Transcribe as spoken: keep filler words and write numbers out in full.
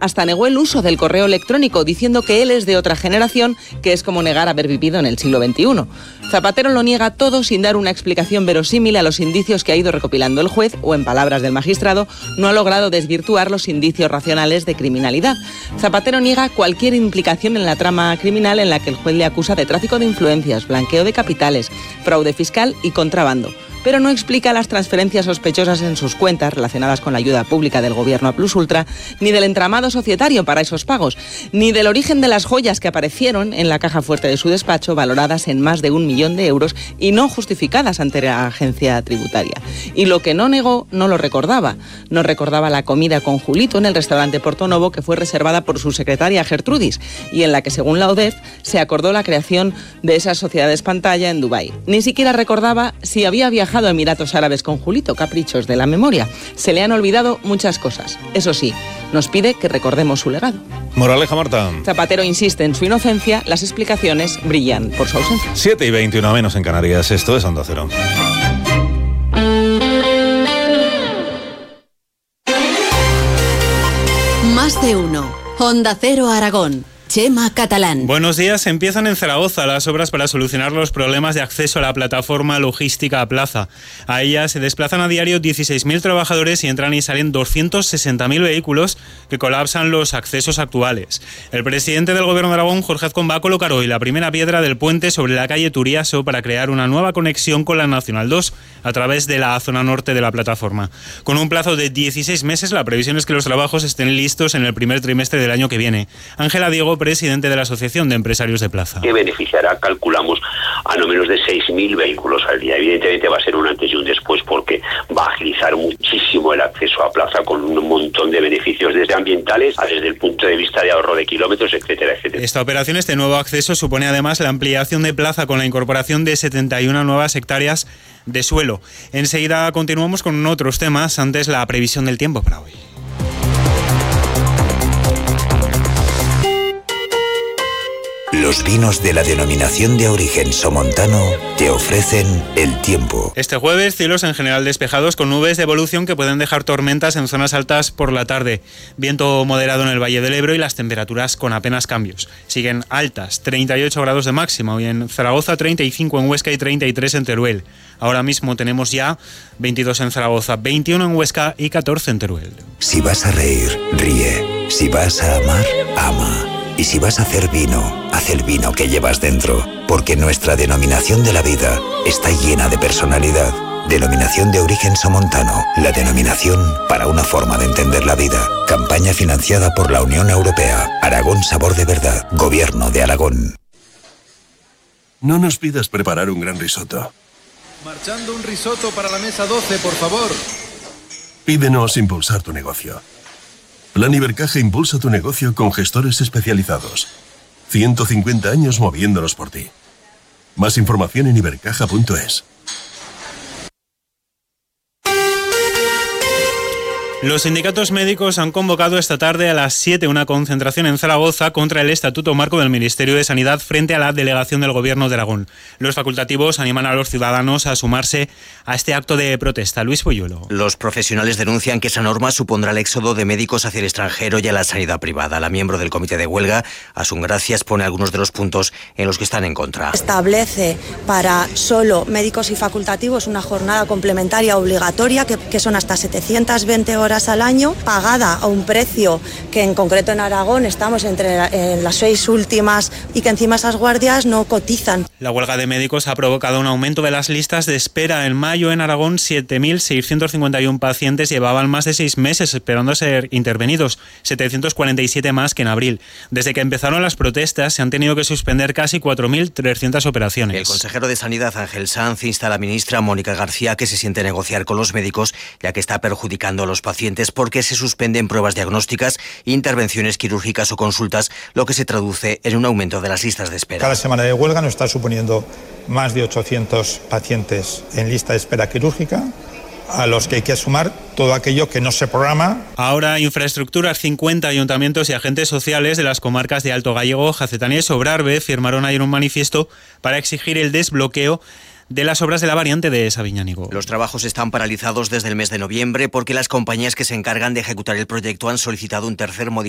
Hasta negó el uso del correo electrónico, diciendo que él es de otra generación, que es como negar haber vivido en el siglo veintiuno. Zapatero lo niega todo sin dar una explicación verosímil a los indicios que ha ido recopilando el juez, o en palabras del magistrado, no ha logrado desvirtuar los indicios racionales de criminalidad. Zapatero niega cualquier implicación en la trama criminal en la que el juez le acusa de tráfico de influencias, blanqueo de capitales, fraude fiscal y contrabando, pero no explica las transferencias sospechosas en sus cuentas relacionadas con la ayuda pública del gobierno a Plus Ultra, ni del entramado societario para esos pagos, ni del origen de las joyas que aparecieron en la caja fuerte de su despacho, valoradas en más de un millón de euros y no justificadas ante la agencia tributaria. Y lo que no negó, no lo recordaba. No recordaba la comida con Julito en el restaurante Portonovo, que fue reservada por su secretaria Gertrudis, y en la que, según la O D E F, se acordó la creación de esas sociedades pantalla en Dubái. Ni siquiera recordaba si había viajado a Emiratos Árabes con Julito, caprichos de la memoria. Se le han olvidado muchas cosas. Eso sí, nos pide que recordemos su legado. Moraleja, Marta. Zapatero insiste en su inocencia, las explicaciones brillan por su ausencia. siete y veintiuno menos en Canarias, esto es Onda Cero. Más de uno. Onda Cero Aragón. Chema Catalán. Buenos días. Empiezan en Zaragoza las obras para solucionar los problemas de acceso a la plataforma logística a Plaza. A ella se desplazan a diario dieciséis mil trabajadores y entran y salen doscientos sesenta mil vehículos que colapsan los accesos actuales. El presidente del Gobierno de Aragón, Jorge Azcón, va a colocar hoy la primera piedra del puente sobre la calle Turiaso para crear una nueva conexión con la Nacional dos a través de la zona norte de la plataforma. Con un plazo de dieciséis meses, la previsión es que los trabajos estén listos en el primer trimestre del año que viene. Ángela Diego, presidente de la Asociación de Empresarios de Plaza. Que beneficiará, calculamos, a no menos de seis mil vehículos al día. Evidentemente va a ser un antes y un después porque va a agilizar muchísimo el acceso a Plaza con un montón de beneficios desde ambientales a desde el punto de vista de ahorro de kilómetros, etcétera, etcétera. Esta operación, este nuevo acceso, supone además la ampliación de Plaza con la incorporación de setenta y una nuevas hectáreas de suelo. Enseguida continuamos con otros temas, antes la previsión del tiempo para hoy. Los vinos de la denominación de origen somontano te ofrecen el tiempo. Este jueves, cielos en general despejados con nubes de evolución que pueden dejar tormentas en zonas altas por la tarde. Viento moderado en el Valle del Ebro y las temperaturas con apenas cambios. Siguen altas, treinta y ocho grados de máxima. Hoy en Zaragoza, treinta y cinco en Huesca y treinta y tres en Teruel. Ahora mismo tenemos ya veintidós en Zaragoza, veintiuno en Huesca y catorce en Teruel. Si vas a reír, ríe. Si vas a amar, ama. Y si vas a hacer vino, haz el vino que llevas dentro, porque nuestra denominación de la vida está llena de personalidad. Denominación de origen somontano, la denominación para una forma de entender la vida. Campaña financiada por la Unión Europea. Aragón Sabor de Verdad. Gobierno de Aragón. No nos pidas preparar un gran risotto. Marchando un risotto para la mesa doce, por favor. Pídenos impulsar tu negocio. Plan Ibercaja impulsa tu negocio con gestores especializados. ciento cincuenta años moviéndonos por ti. Más información en ibercaja punto es. Los sindicatos médicos han convocado esta tarde a las siete una concentración en Zaragoza contra el Estatuto Marco del Ministerio de Sanidad frente a la delegación del Gobierno de Aragón. Los facultativos animan a los ciudadanos a sumarse a este acto de protesta. Luis Polluelo. Los profesionales denuncian que esa norma supondrá el éxodo de médicos hacia el extranjero y a la sanidad privada. La miembro del comité de huelga, Asun Gracias, pone algunos de los puntos en los que están en contra. Establece para solo médicos y facultativos una jornada complementaria obligatoria que, que son hasta setecientas veinte horas al año, pagada a un precio que en concreto en Aragón estamos entre eh, las seis últimas y que encima esas guardias no cotizan. La huelga de médicos ha provocado un aumento de las listas de espera. En mayo en Aragón siete mil seiscientos cincuenta y uno pacientes llevaban más de seis meses esperando ser intervenidos, setecientos cuarenta y siete más que en abril. Desde que empezaron las protestas se han tenido que suspender casi cuatro mil trescientas operaciones. El consejero de Sanidad, Ángel Sanz, insta a la ministra Mónica García que se siente a negociar con los médicos, ya que está perjudicando a los pacientes porque se suspenden pruebas diagnósticas, intervenciones quirúrgicas o consultas, lo que se traduce en un aumento de las listas de espera. Cada semana de huelga nos está suponiendo más de ochocientos pacientes en lista de espera quirúrgica, a los que hay que sumar todo aquello que no se programa. Ahora, infraestructuras, cincuenta ayuntamientos y agentes sociales de las comarcas de Alto Gállego, Jacetania y Sobrarbe firmaron ayer un manifiesto para exigir el desbloqueo de las obras de la variante de Sabiñánigo. Los trabajos están paralizados desde el mes de noviembre porque las compañías que se encargan de ejecutar el proyecto han solicitado un tercer modificador